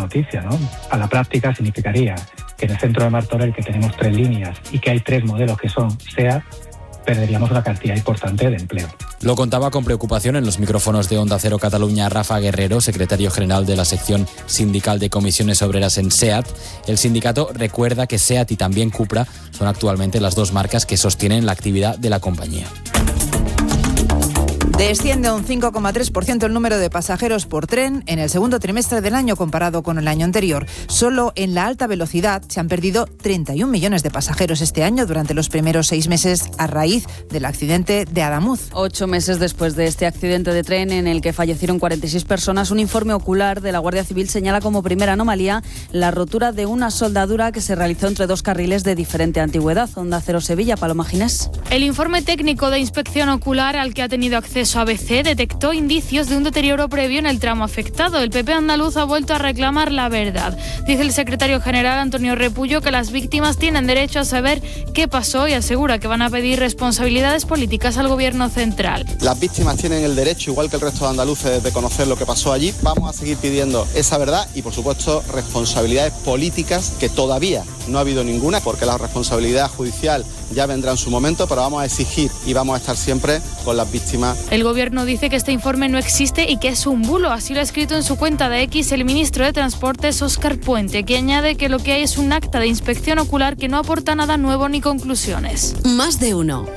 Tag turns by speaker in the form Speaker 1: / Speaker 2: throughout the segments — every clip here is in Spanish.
Speaker 1: noticia, ¿no? A la práctica significaría que en el centro de Martorell, que tenemos 3 líneas y que hay 3 modelos que son SEAT, perderíamos una cantidad importante de empleo.
Speaker 2: Lo contaba con preocupación en los micrófonos de Onda Cero Cataluña Rafa Guerrero, secretario general de la sección sindical de comisiones obreras en SEAT. El sindicato recuerda que SEAT y también Cupra son actualmente las 2 marcas que sostienen la actividad de la compañía.
Speaker 3: Desciende un 5,3% el número de pasajeros por tren en el segundo trimestre del año comparado con el año anterior. Solo en la alta velocidad se han perdido 31 millones de pasajeros este año durante los primeros 6 meses a raíz del accidente de Adamuz.
Speaker 4: 8 meses después de este accidente de tren en el que fallecieron 46 personas, un informe ocular de la Guardia Civil señala como primera anomalía la rotura de una soldadura que se realizó entre 2 carriles de diferente antigüedad. Onda Cero Sevilla, Paloma Ginés.
Speaker 5: El informe técnico de inspección ocular al que ha tenido acceso ABC detectó indicios de un deterioro previo en el tramo afectado. El PP andaluz ha vuelto a reclamar la verdad. Dice el secretario general Antonio Repullo que las víctimas tienen derecho a saber qué pasó y asegura que van a pedir responsabilidades políticas al gobierno central.
Speaker 6: Las víctimas tienen el derecho, igual que el resto de andaluces, de conocer lo que pasó allí. Vamos a seguir pidiendo esa verdad y, por supuesto, responsabilidades políticas, que todavía no ha habido ninguna, porque la responsabilidad judicial ya vendrá en su momento, pero vamos a exigir y vamos a estar siempre con las víctimas.
Speaker 5: El gobierno dice que este informe no existe y que es un bulo. Así lo ha escrito en su cuenta de X el ministro de Transportes, Óscar Puente, que añade que lo que hay es un acta de inspección ocular que no aporta nada nuevo ni conclusiones.
Speaker 7: Más de uno.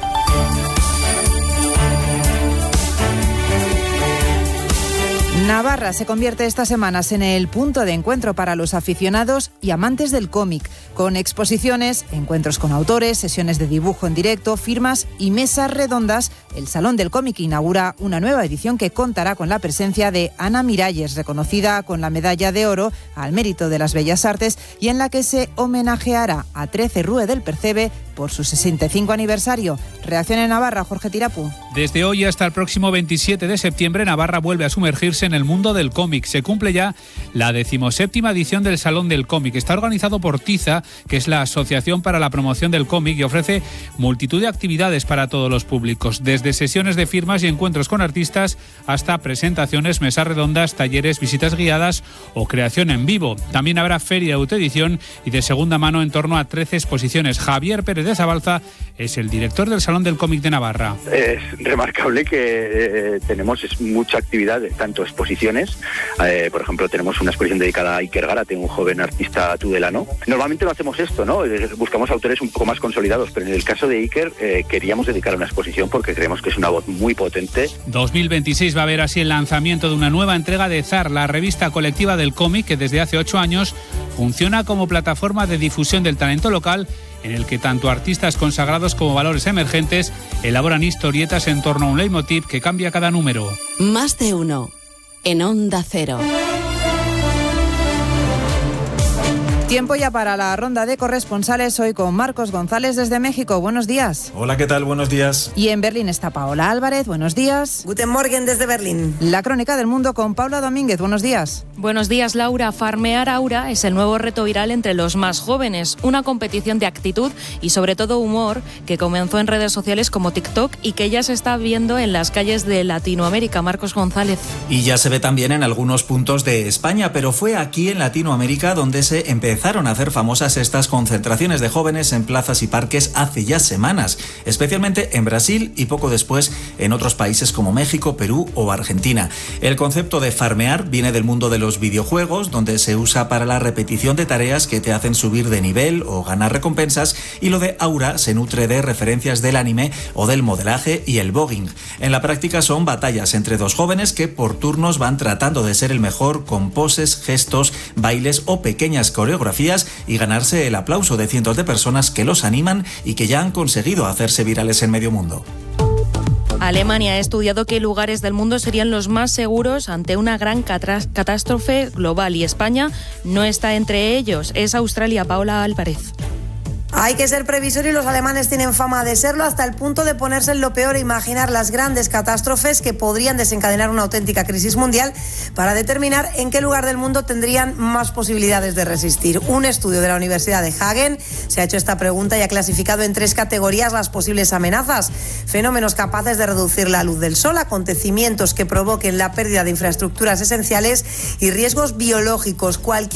Speaker 3: Navarra se convierte estas semanas en el punto de encuentro para los aficionados y amantes del cómic, con exposiciones, encuentros con autores, sesiones de dibujo en directo, firmas y mesas redondas. El Salón del Cómic inaugura una nueva edición que contará con la presencia de Ana Miralles, reconocida con la Medalla de Oro al Mérito de las Bellas Artes, y en la que se homenajeará a 13 Rue del Percebe por su 65 aniversario. Reacción en Navarra, Jorge Tirapú.
Speaker 8: Desde hoy hasta el próximo 27 de septiembre, Navarra vuelve a sumergirse en el mundo del cómic. Se cumple ya la 17ª edición del Salón del Cómic. Está organizado por TIZA, que es la Asociación para la Promoción del Cómic, y ofrece multitud de actividades para todos los públicos, desde sesiones de firmas y encuentros con artistas hasta presentaciones, mesas redondas, talleres, visitas guiadas o creación en vivo. También habrá feria de autoedición y de segunda mano en torno a 13 exposiciones. Javier Pérez de Zabalza es el director del Salón del Cómic de Navarra.
Speaker 9: Es remarcable que tenemos mucha actividad, tanto exposiciones, por ejemplo tenemos una exposición dedicada a Iker Gárate, un joven artista tudelano. Normalmente no hacemos esto, ¿no? Buscamos autores un poco más consolidados, pero en el caso de Iker queríamos dedicar una exposición porque creemos que es una voz muy potente.
Speaker 8: 2026 va a haber así el lanzamiento de una nueva entrega de ZAR, la revista colectiva del cómic, que desde hace 8 años funciona como plataforma de difusión del talento local, en el que tanto artistas consagrados como valores emergentes elaboran historietas en torno a un leitmotiv que cambia cada número.
Speaker 7: Más de uno en Onda Cero.
Speaker 3: Tiempo ya para la ronda de corresponsales, hoy con Marcos González desde México. Buenos días.
Speaker 10: Hola, ¿qué tal? Buenos días.
Speaker 3: Y en Berlín está Paola Álvarez. Buenos días.
Speaker 11: Guten Morgen desde Berlín.
Speaker 3: La crónica del mundo con Paula Domínguez. Buenos días.
Speaker 12: Buenos días, Laura. Farmear Aura es el nuevo reto viral entre los más jóvenes. Una competición de actitud y sobre todo humor que comenzó en redes sociales como TikTok y que ya se está viendo en las calles de Latinoamérica. Marcos González.
Speaker 10: Y ya se ve también en algunos puntos de España, pero fue aquí en Latinoamérica donde se empezaron a hacer famosas estas concentraciones de jóvenes en plazas y parques hace ya semanas, especialmente en Brasil y poco después en otros países como México, Perú o Argentina. El concepto de farmear viene del mundo de los videojuegos, donde se usa para la repetición de tareas que te hacen subir de nivel o ganar recompensas, y lo de aura se nutre de referencias del anime o del modelaje y el voguing. En la práctica son batallas entre dos jóvenes que por turnos van tratando de ser el mejor con poses, gestos, bailes o pequeñas coreografías y ganarse el aplauso de cientos de personas que los animan y que ya han conseguido hacerse virales en medio mundo.
Speaker 12: Alemania ha estudiado qué lugares del mundo serían los más seguros ante una gran catástrofe global y España no está entre ellos. Es Australia. Paola Álvarez.
Speaker 11: Hay que ser previsor y los alemanes tienen fama de serlo, hasta el punto de ponerse en lo peor e imaginar las grandes catástrofes que podrían desencadenar una auténtica crisis mundial para determinar en qué lugar del mundo tendrían más posibilidades de resistir. Un estudio de la Universidad de Hagen se ha hecho esta pregunta y ha clasificado en 3 categorías las posibles amenazas: fenómenos capaces de reducir la luz del sol, acontecimientos que provoquen la pérdida de infraestructuras esenciales y riesgos biológicos. Cualquier